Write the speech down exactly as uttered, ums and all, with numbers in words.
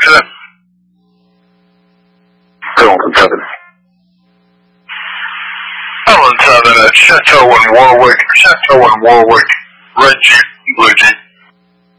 exit? Golden seven. Golden seven at Chateau and Warwick, Chateau and Warwick, red Jeep, blue Jeep.